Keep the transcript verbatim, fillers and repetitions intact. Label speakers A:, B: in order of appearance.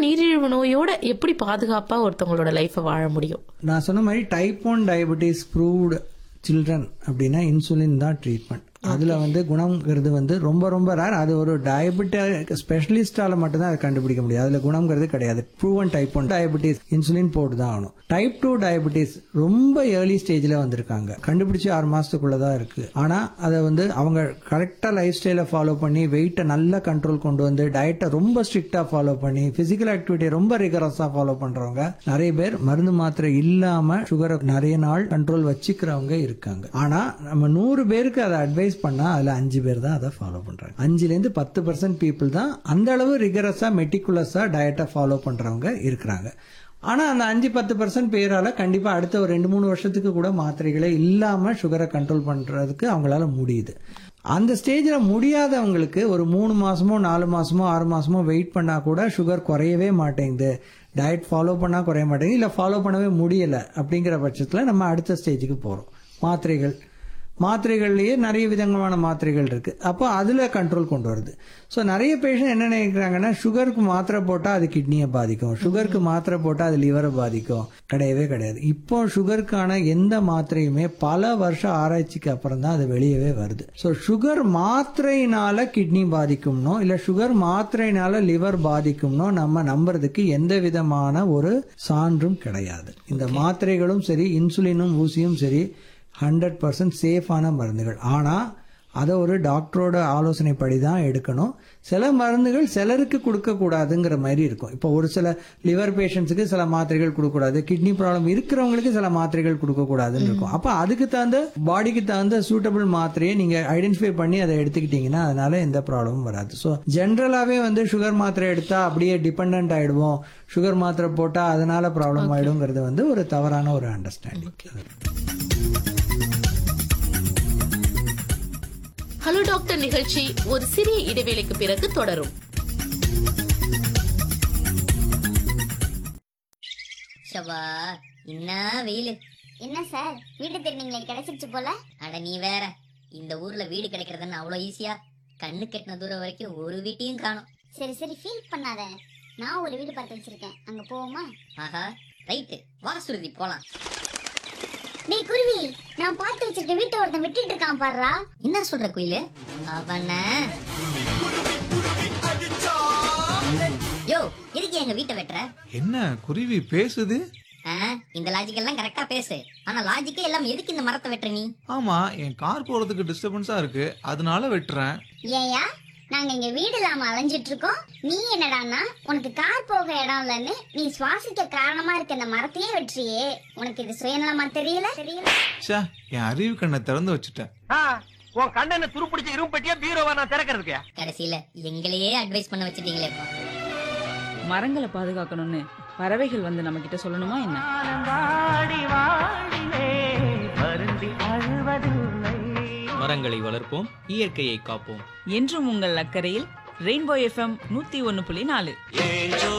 A: நீரிழிவு நோயோட எப்படி பாதுகாப்பா ஒருத்தவங்களோட லைஃபை வாழ முடியும்?
B: நான் சொன்ன மாதிரி type one diabetes proved children அப்படின்னா இன்சுலின் தான் ட்ரீட்மெண்ட். அதுல வந்து குணம்ங்கிறது வந்து ரொம்ப ரொம்ப ரேர். அது ஒரு டயபெட்டிக் ஸ்பெஷலிஸ்டால மட்டும்தான் அதை கண்டுபிடிக்க முடியும். அதுல குணம்ங்கிறது கிடையாது. Proven type one diabetes insulin போட்டு தான் ஆகணும். டைப் டூ டயபெட்டிஸ் ரொம்ப ஏர்லி ஸ்டேஜ்ல வந்திருக்காங்க, கண்டுபிடிச்சு ஆறு மாசத்துக்குள்ளதான் இருக்கு. ஆனா அதை வந்து அவங்க கரெக்டா லைஃப் ஸ்டைலை ஃபாலோ பண்ணி வெயிட்டை நல்லா கண்ட்ரோல் கொண்டு வந்து டயட்டை ரொம்ப ஸ்ட்ரிக்டா ஃபாலோ பண்ணி பிசிக்கல் ஆக்டிவிட்டியை ரொம்ப ரிகரஸா ஃபாலோ பண்றவங்க நிறைய பேர் மருந்து மாத்திரை இல்லாம சுகரை நிறைய நாள் கண்ட்ரோல் வச்சுக்கிறவங்க இருக்காங்க. ஆனா நம்ம நூறு பேருக்கு அதை அட்வைஸ் பண்ணா அதுல அஞ்சு பேர் தான் அதை ஃபாலோ பண்றாங்க. அஞ்சுல இருந்து பத்து பர்சன்ட் பீப்புள் தான் அந்த அளவு ரிகரஸா மெட்டிகுலஸா டயட்டை ஃபாலோ பண்றவங்க இருக்கிறாங்க. ஆனா அந்த அஞ்சு பத்து பர்சன்ட் பேரால கண்டிப்பா அடுத்த ஒரு ரெண்டு மூணு வருஷத்துக்கு கூட மாத்திரைகளே இல்லாம சுகரை கண்ட்ரோல் பண்றதுக்கு அவங்களால முடியுது. அந்த ஸ்டேஜ்ல முடியாதவங்களுக்கு ஒரு மூணு மாசமோ நாலு மாசமோ ஆறு மாசமோ வெயிட் பண்ணா கூட சுகர் குறையவே மாட்டேங்குது, டயட் ஃபாலோ பண்ணா குறைய மாட்டேங்குது, இல்ல ஃபாலோ பண்ணவே முடியல அப்படிங்கிற பட்சத்துல நம்ம அடுத்த ஸ்டேஜுக்கு போறோம். மாத்திரைகள் மாத்திரைகள்லயே நிறைய விதமான மாத்திரைகள் இருக்கு. அப்போ அதுல கண்ட்ரோல் கொண்டு வருது. ஸோ நிறைய பேஷண்ட் என்ன நினைக்கிறாங்கன்னா சுகருக்கு மாத்திரை போட்டா அது கிட்னியை பாதிக்கும், சுகருக்கு மாத்திரை போட்டா அது லிவரை பாதிக்கும். கிடையவே கிடையாது. இப்போ சுகருக்கான எந்த மாத்திரையுமே பல வருஷம் ஆராய்ச்சிக்கு அப்புறம் தான் அது வெளியவே வருது. ஸோ சுகர் மாத்திரையினால கிட்னி பாதிக்கும்னோ இல்ல சுகர் மாத்திரையினால லிவர் பாதிக்கும்னோ நம்ம நம்புறதுக்கு எந்த விதமான ஒரு சான்றும் கிடையாது. இந்த மாத்திரைகளும் சரி இன்சுலினும் ஊசியும் சரி ஹண்ட்ரட் பர்சன்ட் சேஃபான மருந்துகள். ஆனா அதை ஒரு டாக்டரோட ஆலோசனைப்படி தான் எடுக்கணும். சில மருந்துகள் சிலருக்கு கொடுக்க கூடாதுங்கிற மாதிரி இருக்கும். இப்போ ஒரு சில லிவர் பேஷண்ட்ஸுக்கு சில மாத்திரைகள் கொடுக்கக்கூடாது, கிட்னி ப்ராப்ளம் இருக்கிறவங்களுக்கு சில மாத்திரைகள் கொடுக்க கூடாதுன்னு இருக்கும். அப்ப அதுக்கு தகுந்த பாடிக்கு தகுந்த சூட்டபிள் மாத்திரையை நீங்க ஐடென்டிஃபை பண்ணி அதை எடுத்துக்கிட்டீங்கன்னா அதனால எந்த ப்ராப்ளமும் வராது. ஸோ ஜென்ரலாவே வந்து சுகர் மாத்திரை எடுத்தா அப்படியே டிபெண்ட் ஆயிடுவோம், சுகர் மாத்திரை போட்டா அதனால ப்ராப்ளம் ஆயிடுங்கிறது வந்து ஒரு தவறான ஒரு அண்டர்ஸ்டாண்டிங்.
A: ஹலோ டாக்டர் நிகழ்ச்சி ஒரு சிறிய இடைவேளைக்கு பிறகு தொடரும்.
C: ஷவா என்ன வெயிலு.
D: என்ன சார் வீடு திருநீங்களே கிடைச்சிருச்சு போல.
C: அட நீ வேற, இந்த ஊர்ல வீடு கிடைக்கிறதுன்னு அவ்வளோ ஈஸியா? கண்ணு கெட்டின தூரம் வரைக்கும் ஒரு வீட்டையும் காணும்.
D: சரி சரி ஃபீல் பண்ணாத, நான் ஒரு வீடு பார்த்து வச்சிருக்கேன், அங்க போவோமா?
C: ஆஹா ரைட்டு, வா சுருதி போலாம்.
D: நீ குருவி, நான் பார்த்து வச்சிருக்க வீட்டை ஒருத்தன் விட்டுட்டு இருக்கான் பாருடா.
C: என்ன சொல்ற குயிலு? அவன யோ எதுக்கு எங்க வீட்டை வெட்டுற?
E: என்ன குருவி பேசுது?
C: இந்த லாஜிக் எல்லாம் கரெக்டா பேசு, ஆனா லாஜிக்கே எல்லாம் எதுக்கு இந்த மரத்தை வெட்டுற நீ?
E: ஆமா, என் கார் போறதுக்கு டிஸ்டர்பன்ஸா இருக்கு, அதனால வெட்டுறேன்.
D: ஏயா நாங்க இங்க வீடு இல்லாம அலைஞ்சிட்டு இருக்கோம், நீ என்னடான்னா உனக்கு கார் போக இடம் இல்லன்னு நீ சுவாசிக்க காரணமா இருக்க இந்த மரத்தையே வெற்றியே. உனக்கு இது சுயநலமா தெரியல? தெரியல
E: ச்சே, என் அறிவு கண்ணை திறந்து வச்சுட்டேன்.
F: உன் கண்ணனை துருப்பிடிச்ச இரும்பட்டியா பீரோவா நான் திறக்கிறதுக்கு?
C: கடைசியில எங்களையே அட்வைஸ் பண்ண வச்சிட்டீங்களே.
G: மரங்களை பாதுகாக்கணும்னு பறவைகள் வந்து நம்ம கிட்ட சொல்லணுமா என்ன?
H: மரங்களை வளர்ப்போம், இயற்கையை காப்போம்.
G: என்றும் உங்கள் அக்கறையில் ரெயின்போ எஃப்எம் நூத்தி ஒன்னு புள்ளி நாலு.